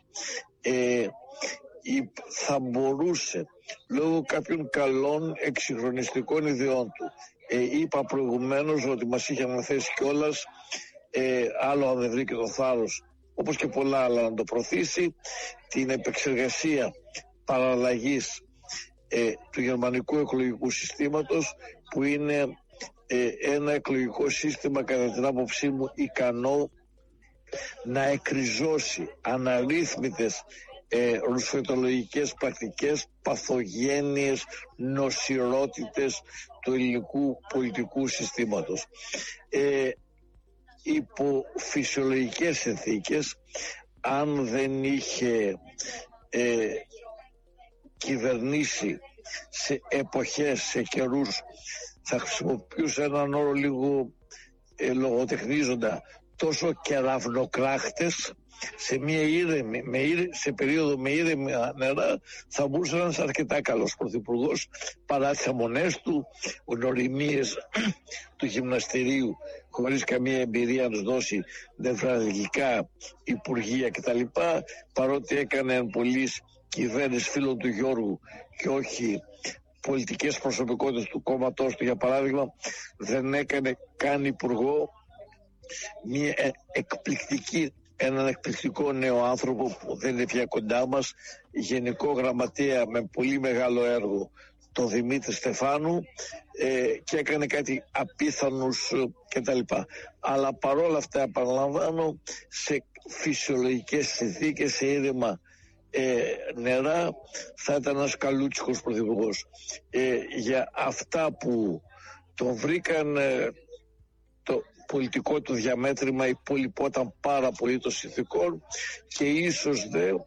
Θα μπορούσε, λόγω κάποιων καλών εξυγχρονιστικών ιδεών του, είπα προηγουμένως ότι μας είχε αναθέσει κιόλας, άλλο αν δεν βρει και το θάρρος, όπως και πολλά άλλα, να το προωθήσει, την επεξεργασία παραλλαγής του γερμανικού εκλογικού συστήματος, που είναι ένα εκλογικό σύστημα κατά την άποψή μου ικανό να εκριζώσει αναρρύθμιτες ρουσφετολογικές πρακτικές, παθογένειες, νοσηρότητες του ελληνικού πολιτικού συστήματος. Υπό φυσιολογικές συνθήκες, αν δεν είχε κυβερνήσει σε εποχές, σε καιρούς, θα χρησιμοποιούσα έναν όρο λίγο λογοτεχνίζοντα, τόσο κεραυνοκράχτες, σε μια σε περίοδο με ήρεμη νερά θα μπορούσε να είναι αρκετά καλός πρωθυπουργός, παρά τις αιμονές του, γνωριμίες του γυμναστηρίου, χωρίς καμία εμπειρία να τους δώσει νευραλγικά υπουργεία κτλ. Παρότι έκανε πολλής κυβέρνηση φίλων του Γιώργου και όχι πολιτικές προσωπικότητες του κόμματός του, για παράδειγμα, δεν έκανε καν υπουργό έναν εκπληκτικό νέο άνθρωπο που δεν είναι πια κοντά μας, γενικό γραμματέα με πολύ μεγάλο έργο, τον Δημήτρη Στεφάνου, και έκανε κάτι απίθανους κτλ. Αλλά παρόλα αυτά, επαναλαμβάνω, σε φυσιολογικές συνθήκες, σε ήρεμα νερά, θα ήταν ένας καλούτσικος πρωθυπουργός. Για αυτά που τον βρήκαν, το πολιτικό του διαμέτρημα υπολοιπόταν πάρα πολύ των συνθηκών, και ίσως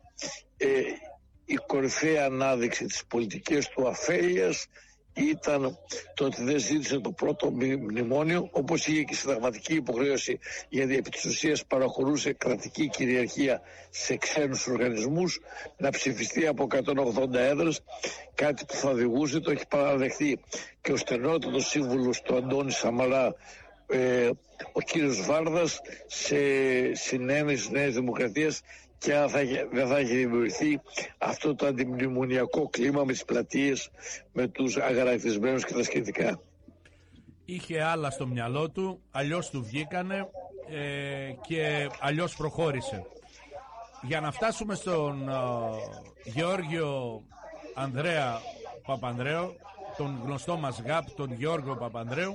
η κορυφαία ανάδειξη της πολιτικής του αφέλειας ήταν το ότι δεν ζήτησε το πρώτο μνημόνιο, όπως είχε και συνταγματική υποχρέωση, γιατί επί της ουσίας παραχωρούσε κρατική κυριαρχία σε ξένους οργανισμούς, να ψηφιστεί από 180 έδρες, κάτι που θα οδηγούσε, το έχει παραδεχτεί και ο στενότατος σύμβουλος του Αντώνη Σαμαρά, ο κύριος Βάρδας, σε συνένεση Νέας Δημοκρατίας, και δεν θα έχει δημιουργηθεί αυτό το αντιμνημονιακό κλίμα με τις πλατείες, με τους αγανακτισμένους και τα σχετικά. Είχε άλλα στο μυαλό του, αλλιώς του βγήκανε και αλλιώς προχώρησε. Για να φτάσουμε στον Γεώργιο Ανδρέα Παπανδρέου, τον γνωστό μας ΓΑΠ, τον Γιώργο Παπανδρέου,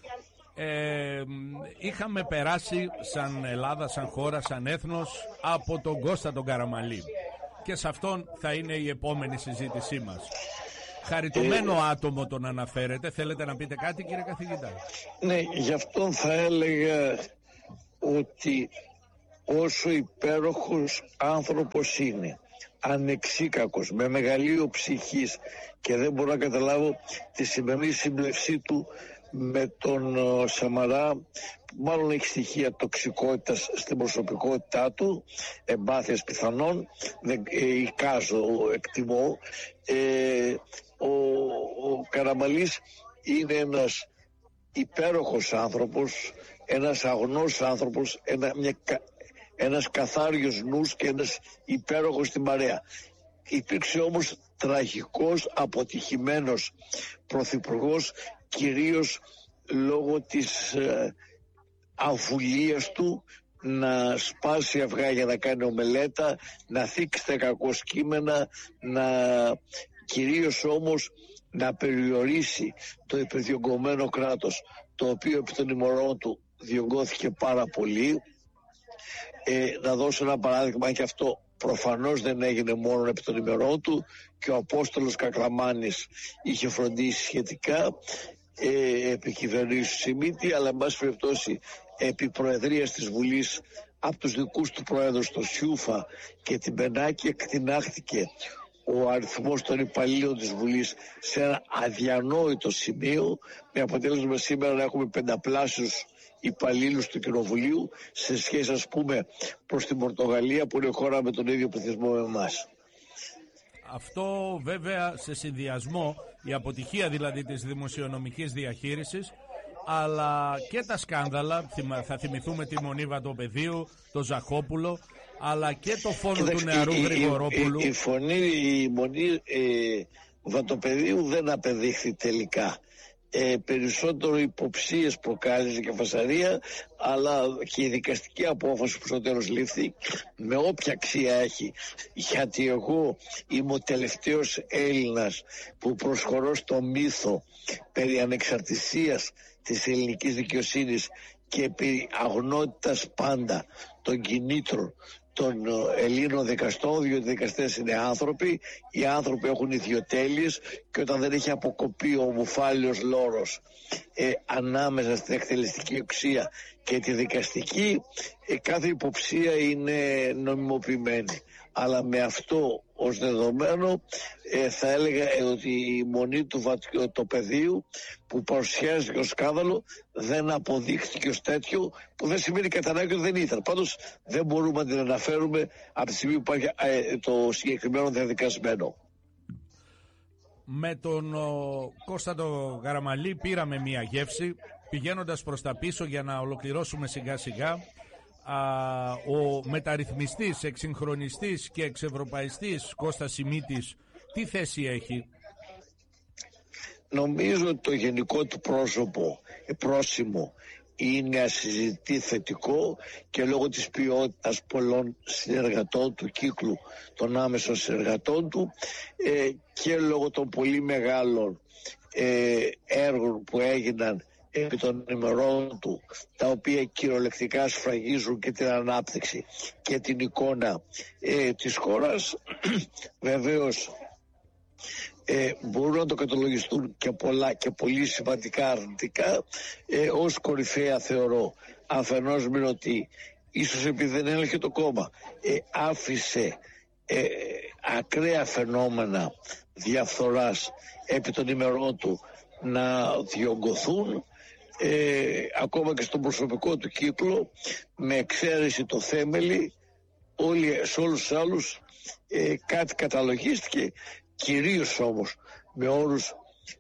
είχαμε περάσει σαν Ελλάδα, σαν χώρα, σαν έθνος, από τον Κώστα τον Καραμαλή, και σε αυτόν θα είναι η επόμενη συζήτησή μας. Χαριτωμένο άτομο τον αναφέρετε. Θέλετε να πείτε κάτι, κύριε καθηγητά? Ναι, γι' αυτόν θα έλεγα ότι όσο υπέροχος άνθρωπος είναι, ανεξίκακος, με μεγαλείο ψυχής, και δεν μπορώ να καταλάβω τη σημερινή σύμπλευσή του με τον Σαμαρά, που μάλλον έχει στοιχεία τοξικότητας στην προσωπικότητά του, εμπάθειας πιθανόν, εικάζω, εκτιμώ. Ο Καραμαλής είναι ένας υπέροχος άνθρωπος, ένας αγνός άνθρωπος, ένας καθάριος νους και ένας υπέροχος στην παρέα. Υπήρξε όμως τραγικός, αποτυχημένος πρωθυπουργός, κυρίως λόγω της αμφουλίας του να σπάσει αυγά για να κάνει ομελέτα, να θίξει τα κακώς κείμενα, κυρίως όμως να περιορίσει το υπερδιωγγωμένο κράτος, το οποίο επί των ημερών του διωγγώθηκε πάρα πολύ. Να δώσω ένα παράδειγμα, και αυτό προφανώς δεν έγινε μόνο επί των ημερών του, και ο Απόστολος Κακλαμάνης είχε φροντίσει σχετικά επί κυβερνήσεως Σιμίτη, αλλά εν πάση περιπτώσει επί προεδρίας της Βουλής από τους δικούς του πρόεδρους, τον Σιούφα και την Μπενάκη, εκτινάχθηκε ο αριθμός των υπαλλήλων της Βουλής σε ένα αδιανόητο σημείο, με αποτέλεσμα σήμερα να έχουμε πενταπλάσιους υπαλλήλους του Κοινοβουλίου σε σχέση, ας πούμε, προς την Πορτογαλία, που είναι χώρα με τον ίδιο πληθυσμό με εμάς. Αυτό βέβαια σε συνδυασμό, η αποτυχία δηλαδή της δημοσιονομικής διαχείρισης, αλλά και τα σκάνδαλα, θα θυμηθούμε τη Μονή Βατοπεδίου, το Ζαχόπουλο, αλλά και το φόνο του νεαρού Γρηγορόπουλου. Η Μονή Βατοπεδίου δεν απεδείχθη τελικά. Περισσότερο υποψίες προκάλεσε και φασαρία, αλλά και η δικαστική απόφαση που στο τέλος λήφθη, με όποια αξία έχει, γιατί εγώ είμαι ο τελευταίος Έλληνας που προσχωρώ στο μύθο περί ανεξαρτησίας της ελληνικής δικαιοσύνης και περί αγνότητας πάντα των κινήτρων των Ελλήνων δικαστών, διότι οι δικαστές είναι άνθρωποι, οι άνθρωποι έχουν ιδιοτέλειες, και όταν δεν έχει αποκοπεί ο ομοφάλιος λόρος ανάμεσα στην εκτελεστική εξουσία και τη δικαστική, κάθε υποψία είναι νομιμοποιημένη. αλλά με αυτό ως δεδομένο θα έλεγα ότι η μονή του Βατικοπεδίου που παρουσιάζεται ως σκάνδαλο δεν αποδείχθηκε ως τέτοιο, που δεν σημαίνει κατά ανάγκη ότι δεν ήταν. Πάντως δεν μπορούμε να την αναφέρουμε από τη στιγμή που υπάρχει το συγκεκριμένο διαδικασμένο. Με τον Κώστα τον Καραμαλή πήραμε μία γεύση, πηγαίνοντας προς τα πίσω για να ολοκληρώσουμε σιγά σιγά. Ο μεταρρυθμιστής, εξυγχρονιστής και εξευρωπαϊστής Κώστας Σιμίτης τι θέση έχει? Νομίζω ότι το γενικό του πρόσημο είναι ασυζητή θετικό και λόγω της ποιότητας πολλών συνεργατών του, κύκλου των άμεσων συνεργατών του, και λόγω των πολύ μεγάλων έργων που έγιναν επί των ημερών του, τα οποία κυριολεκτικά σφραγίζουν και την ανάπτυξη και την εικόνα της χώρας. Βεβαίως μπορούν να το καταλογιστούν και πολλά και πολύ σημαντικά αρνητικά. Ως κορυφαία θεωρώ αφενός μεν ότι ίσως επειδή δεν έλεγε το κόμμα, άφησε ακραία φαινόμενα διαφθοράς επί των ημερών του να διωγγωθούν, ακόμα και στον προσωπικό του κύκλο, με εξαίρεση το Θέμελη. Σε όλους τους άλλους κάτι καταλογίστηκε, κυρίως όμως με όρους,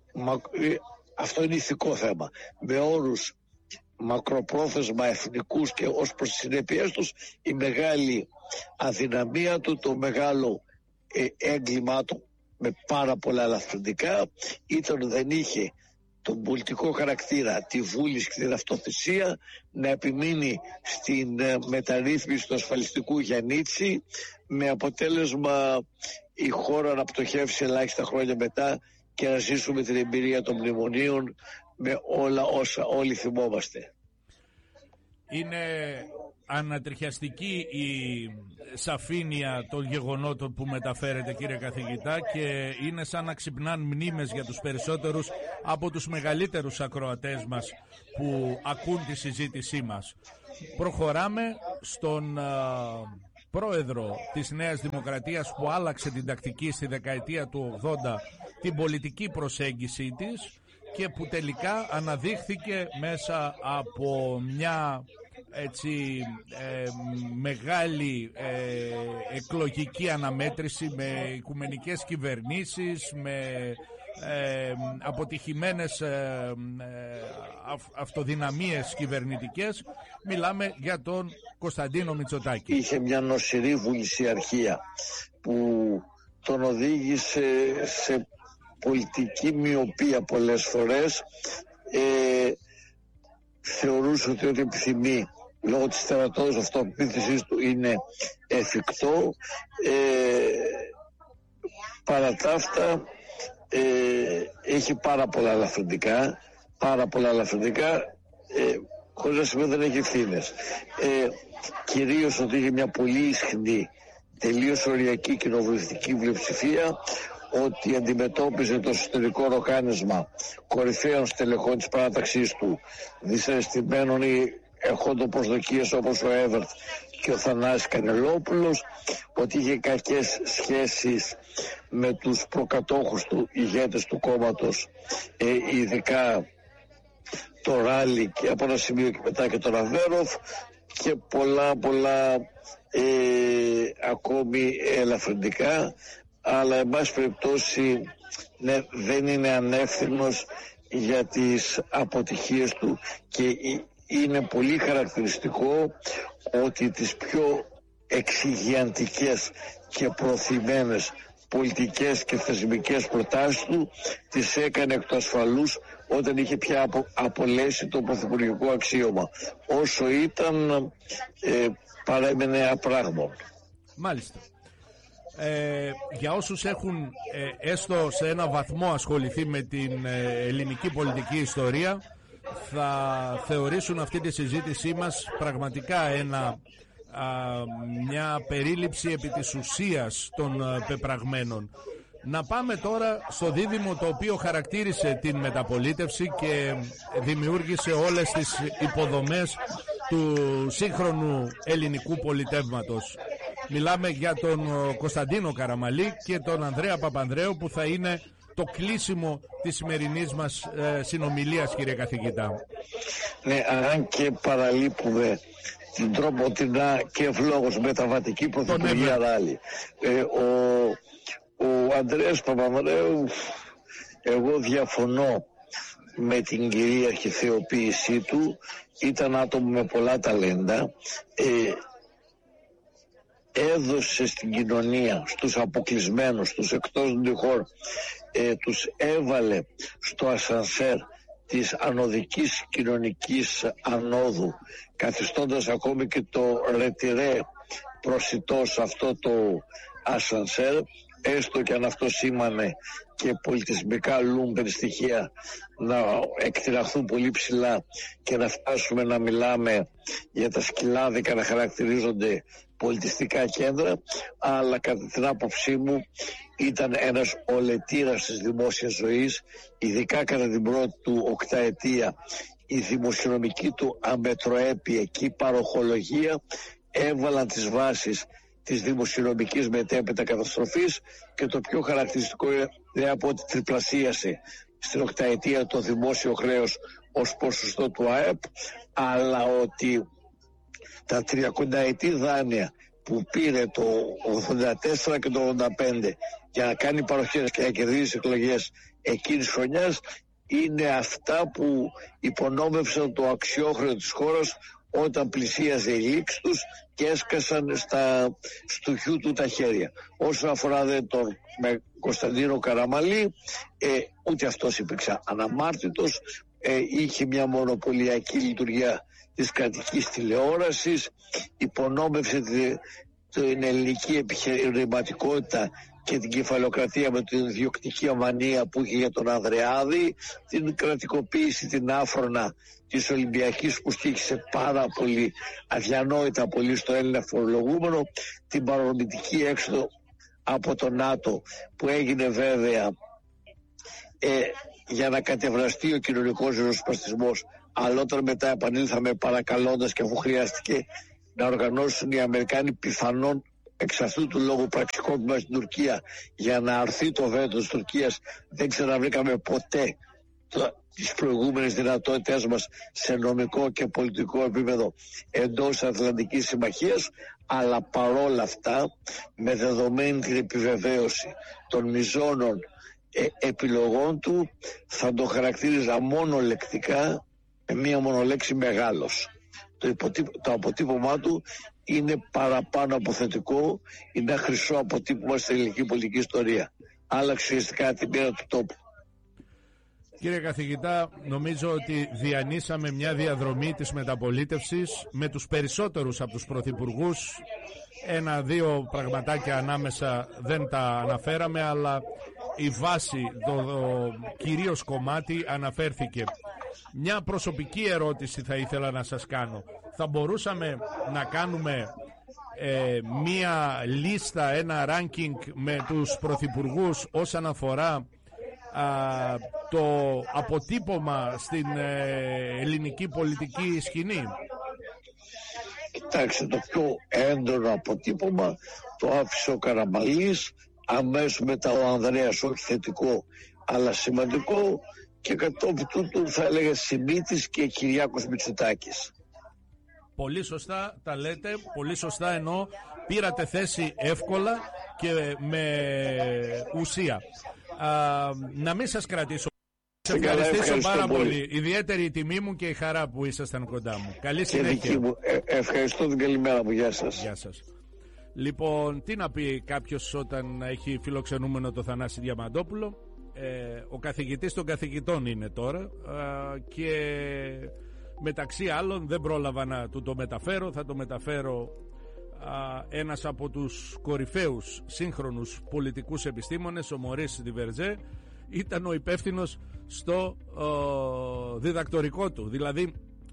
αυτό είναι ηθικό θέμα, με όρους μακροπρόθεσμα εθνικούς και ως προς τις συνέπειες τους, η μεγάλη αδυναμία του, το μεγάλο έγκλημά του με πάρα πολλά ελαφρυντικά ήταν δεν είχε τον πολιτικό χαρακτήρα, τη βούληση και την αυτοθυσία να επιμείνει στην μεταρρύθμιση του ασφαλιστικού Γιαννίτση, με αποτέλεσμα η χώρα να πτωχεύσει ελάχιστα χρόνια μετά και να ζήσουμε την εμπειρία των μνημονίων με όλα όσα όλοι θυμόμαστε. Είναι ανατριχιαστική η σαφήνεια των γεγονότων που μεταφέρετε, κύριε καθηγητά, και είναι σαν να ξυπνάν μνήμες για τους περισσότερους από τους μεγαλύτερους ακροατές μας που ακούν τη συζήτησή μας. Προχωράμε στον πρόεδρο της Νέας Δημοκρατίας που άλλαξε την τακτική στη δεκαετία του 80, την πολιτική προσέγγιση της, και που τελικά αναδείχθηκε μέσα από μια μεγάλη εκλογική αναμέτρηση με οικουμενικές κυβερνήσεις, με αποτυχημένες αυτοδυναμίες κυβερνητικές. Μιλάμε για τον Κωνσταντίνο Μητσοτάκη. Είχε μια νοσηρή βουλησιαρχία που τον οδήγησε σε πολιτική μοιοπία πολλές φορές. Θεωρούσε ότι ό,τι επιθυμεί λόγω της τερατώδης αυτοπεποίθησης του είναι εφικτό. Παρά τα αυτά έχει πάρα πολλά ελαφρυντικά, χωρίς να σημαίνει δεν έχει ευθύνες. Κυρίως ότι είχε μια πολύ ισχνή, τελείως οριακή κοινοβουλευτική πλειοψηφία, ότι αντιμετώπιζε το εσωτερικό ροκάνισμα κορυφαίων στελεχών της παράταξής του, δυσαρεστημένων ή εχόντων προσδοκίες όπως ο Έβερτ και ο Θανάσης Κανελόπουλος, ότι είχε κακές σχέσεις με τους προκατόχους του ηγέτες του κόμματος, ειδικά το Ράλι και από ένα σημείο και μετά και τον Αβέροφ, και πολλά ακόμη ελαφρυντικά. Αλλά εν πάση περιπτώσει δεν είναι ανεύθυνος για τις αποτυχίες του, και είναι πολύ χαρακτηριστικό ότι τις πιο εξυγιαντικές και προωθημένες πολιτικές και θεσμικές προτάσεις του τις έκανε εκ του ασφαλούς όταν είχε πια απολέσει το πρωθυπουργικό αξίωμα. Όσο ήταν παρέμενε απράγμων. Μάλιστα. Για όσους έχουν έστω σε ένα βαθμό ασχοληθεί με την ελληνική πολιτική ιστορία, θα θεωρήσουν αυτή τη συζήτησή μας πραγματικά μια περίληψη επί της ουσίας των πεπραγμένων. Να πάμε τώρα στο δίδυμο το οποίο χαρακτήρισε την μεταπολίτευση και δημιούργησε όλες τις υποδομές του σύγχρονου ελληνικού πολιτεύματος. Μιλάμε για τον Κωνσταντίνο Καραμαλή και τον Ανδρέα Παπανδρέου, που θα είναι το κλείσιμο της σημερινής μας συνομιλίας, κύριε καθηγητά. Ναι, αν και παραλείπουμε την τρόποντινά και ευλόγως μεταβατική πρωθυπουργία Ράλη. Ο Ανδρέας Παπανδρέου, εγώ διαφωνώ με την κυρίαρχη θεοποίησή του. Ήταν άτομο με πολλά ταλέντα, έδωσε στην κοινωνία, στους αποκλεισμένους, στους εκτός του χώρου, τους έβαλε στο ασανσέρ της ανωδικής κοινωνικής ανόδου, καθιστώντας ακόμη και το ρετυρέ προσιτό σε αυτό το ασανσέρ, έστω και αν αυτό σήμανε και πολιτισμικά λούμπερ στοιχεία να εκτιναχθούν πολύ ψηλά και να φτάσουμε να μιλάμε για τα σκυλάδικα να χαρακτηρίζονται πολιτιστικά κέντρα, αλλά κατά την άποψή μου ήταν ένας ολετήρας της δημόσιας ζωής, ειδικά κατά την πρώτη του οκταετία. Η δημοσιονομική του αμετροέπεια και η παροχολογία έβαλαν τις βάσεις της δημοσιονομικής μετέπειτα καταστροφής, και το πιο χαρακτηριστικό είναι από ότι τριπλασίασε στην οκταετία το δημόσιο χρέος ως ποσοστό του ΑΕΠ, αλλά ότι τα 30ετή δάνεια που πήρε το 84 και το 85 για να κάνει παροχές και να κερδίσει εκλογές εκείνης χρονιάς είναι αυτά που υπονόμευσαν το αξιόχρεο της χώρας όταν πλησίαζε η λήξη τους και έσκασαν στου χιού του τα χέρια. Όσον αφορά τον Κωνσταντίνο Καραμαλή, ούτε αυτός υπήρξε αναμάρτητος, είχε μια μονοπωλιακή λειτουργία της κρατικής τηλεόρασης, υπονόμευσε την ελληνική επιχειρηματικότητα και την κεφαλοκρατία με την διοκτική αμανία που είχε για τον Ανδρεάδη, την κρατικοποίηση την άφρονα της Ολυμπιακής που στήχησε πάρα πολύ, αδιανόητα πολύ στο Έλληνα φορολογούμενο, την παρορμητική έξοδο από το ΝΑΤΟ που έγινε βέβαια για να κατευραστεί ο κοινωνικός ριζοσπαστισμός, αλλά όταν μετά επανήλθαμε παρακαλώντας και αφού χρειάστηκε να οργανώσουν οι Αμερικάνοι πιθανόν εξ αυτού του λόγου πραξικόπημα στην Τουρκία για να αρθεί το βέτο της Τουρκίας, δεν ξαναβρήκαμε ποτέ τις προηγούμενες δυνατότητες μας σε νομικό και πολιτικό επίπεδο εντός Ατλαντικής Συμμαχίας, αλλά παρόλα αυτά με δεδομένη την επιβεβαίωση των μιζώνων επιλογών του θα το χαρακτήριζα μόνο λεκτικά με μία μονολέξη μεγάλος. Το αποτύπωμά του είναι παραπάνω από θετικό, είναι ένα χρυσό αποτύπωμα στην ελληνική πολιτική ιστορία. Άλλαξε ουσιαστικά την πείρα του τόπου. Κύριε καθηγητά, νομίζω ότι διανύσαμε μια διαδρομή της μεταπολίτευσης με τους περισσότερους από τους πρωθυπουργούς. Ένα-δύο πραγματάκια ανάμεσα δεν τα αναφέραμε, αλλά η βάση, το κυρίως κομμάτι αναφέρθηκε. Μια προσωπική ερώτηση θα ήθελα να σας κάνω. Θα μπορούσαμε να κάνουμε μια λίστα, ένα ranking με τους πρωθυπουργούς όσον αφορά το αποτύπωμα στην ελληνική πολιτική σκηνή? Κοιτάξτε, το πιο έντονο αποτύπωμα το άφησε ο Καραμαλής, αμέσως μετά ο Ανδρέας, όχι θετικό αλλά σημαντικό, και κατόπιν τούτου θα έλεγα Σιμίτης και Κυριάκος Μητσοτάκης. Πολύ σωστά τα λέτε, πολύ σωστά, ενώ πήρατε θέση εύκολα και με ουσία. Να μην σας κρατήσω. Σε ευχαριστήσω πάρα πολύ. Ιδιαίτερη η τιμή μου και η χαρά που ήσασταν κοντά μου. Καλή συνέχεια. Ευχαριστώ, την καλημέρα μου. Γεια σας. Γεια σας. Λοιπόν, τι να πει κάποιος όταν έχει φιλοξενούμενο το Θανάση Διαμαντόπουλο? Ο καθηγητής των καθηγητών είναι τώρα, και μεταξύ άλλων δεν πρόλαβα να του το μεταφέρω. Θα το μεταφέρω. Ένας από τους κορυφαίους σύγχρονους πολιτικούς επιστήμονες, ο Μωρίς Διβερζέ, ήταν ο υπεύθυνος στο διδακτορικό του. Δηλαδή,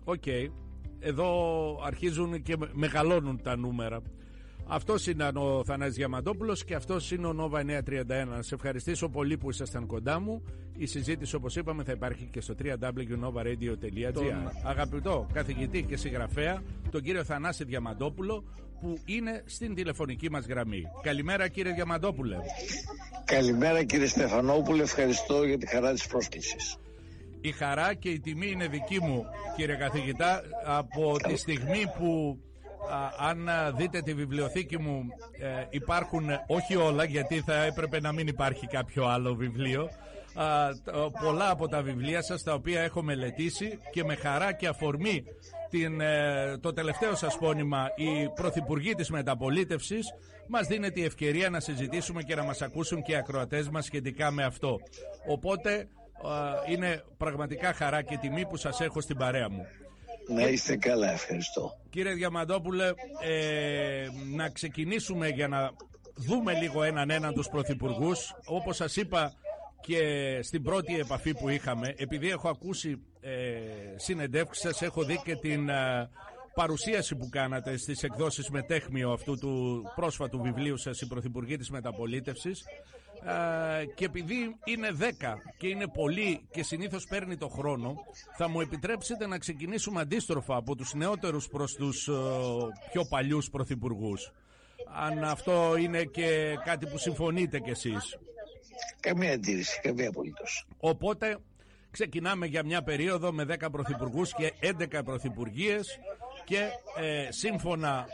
εδώ αρχίζουν και μεγαλώνουν τα νούμερα. Αυτός είναι ο Θανάσης Διαμαντόπουλος και αυτός είναι ο Νόβα 931. Να σε ευχαριστήσω πολύ που ήσασταν κοντά μου. Η συζήτηση, όπως είπαμε, θα υπάρχει και στο www.novaradio.gr. Αγαπητό καθηγητή και συγγραφέα, τον κύριο Θανάση Διαμαντόπουλο, που είναι στην τηλεφωνική μας γραμμή. Καλημέρα κύριε Διαμαντόπουλε. Καλημέρα κύριε Στεφανόπουλε, ευχαριστώ για τη χαρά της πρόσκλησης. Η χαρά και η τιμή είναι δική μου κύριε καθηγητά, από τη στιγμή που αν δείτε τη βιβλιοθήκη μου υπάρχουν, όχι όλα γιατί θα έπρεπε να μην υπάρχει κάποιο άλλο βιβλίο, πολλά από τα βιβλία σας τα οποία έχω μελετήσει, και με χαρά και αφορμή το τελευταίο σας πόνημα η Πρωθυπουργή της Μεταπολίτευσης μας δίνεται η ευκαιρία να συζητήσουμε και να μας ακούσουν και οι ακροατές μας σχετικά με αυτό. Οπότε είναι πραγματικά χαρά και τιμή που σας έχω στην παρέα μου. Να είστε καλά, ευχαριστώ. Κύριε Διαμαντόπουλε, να ξεκινήσουμε για να δούμε λίγο έναν τους πρωθυπουργούς. Όπως σας είπα και στην πρώτη επαφή που είχαμε, επειδή έχω ακούσει συνεντεύξεις σας, έχω δει και την παρουσίαση που κάνατε στις εκδόσεις Μετέχμιο αυτού του πρόσφατου βιβλίου σας, η Πρωθυπουργή της Μεταπολίτευσης, και επειδή είναι 10 και είναι πολύ και συνήθως παίρνει το χρόνο, θα μου επιτρέψετε να ξεκινήσουμε αντίστροφα από τους νεότερους προς τους πιο παλιούς πρωθυπουργούς, αν αυτό είναι και κάτι που συμφωνείτε κι εσείς. Καμία αντίρρηση, καμία απολύτως. Οπότε ξεκινάμε για μια περίοδο με 10 πρωθυπουργούς και 11 πρωθυπουργίες, και σύμφωνα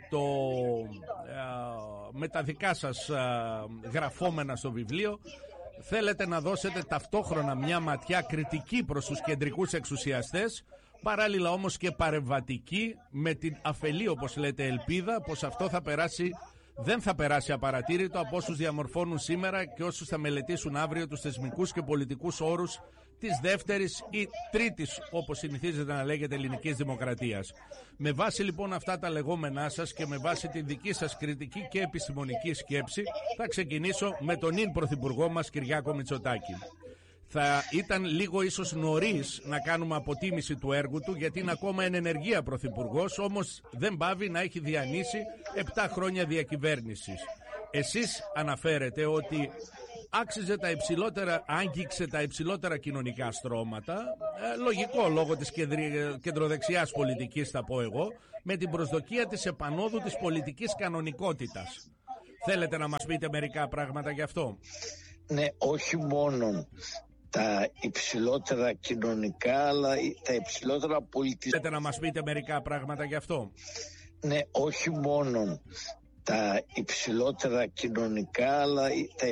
με τα δικά σας γραφόμενα στο βιβλίο, θέλετε να δώσετε ταυτόχρονα μια ματιά κριτική προς τους κεντρικούς εξουσιαστές, παράλληλα όμως και παρεμβατική, με την αφελή, όπως λέτε, ελπίδα πως αυτό δεν θα περάσει απαρατήρητο από όσους διαμορφώνουν σήμερα και όσους θα μελετήσουν αύριο τους θεσμικούς και πολιτικούς όρους της δεύτερης ή τρίτης, όπως συνηθίζεται να λέγεται, ελληνικής δημοκρατίας. Με βάση λοιπόν αυτά τα λεγόμενά σας και με βάση την δική σας κριτική και επιστημονική σκέψη, θα ξεκινήσω με τον νυν πρωθυπουργό μας Κυριάκο Μητσοτάκη. Θα ήταν λίγο ίσως νωρίς να κάνουμε αποτίμηση του έργου του, γιατί είναι ακόμα εν ενεργεία πρωθυπουργός, όμως δεν πάβει να έχει διανύσει 7 χρόνια διακυβέρνησης. Εσείς αναφέρετε ότι άγγιξε τα υψηλότερα κοινωνικά στρώματα, λογικό λόγω της κεντροδεξιάς πολιτικής θα πω εγώ, με την προσδοκία της επανόδου της πολιτικής κανονικότητας. Θέλετε να μας πείτε μερικά πράγματα γι' αυτό? Ναι, όχι μόνο τα υψηλότερα κοινωνικά, αλλά τα υψηλότερα πολιτισμικά. Θέλετε να μας πείτε μερικά πράγματα γι' αυτό? Ναι, όχι μόνο τα υψηλότερα κοινωνικά, αλλά τα